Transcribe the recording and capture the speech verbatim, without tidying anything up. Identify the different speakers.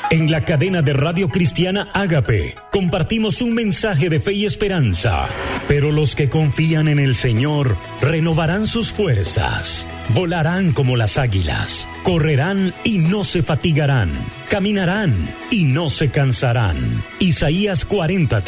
Speaker 1: En la cadena de Radio Cristiana Ágape compartimos un mensaje de fe y esperanza. Pero los que confían en el Señor renovarán sus fuerzas, volarán como las águilas, correrán y no se fatigarán, caminarán y no se cansarán. Isaías cuarenta.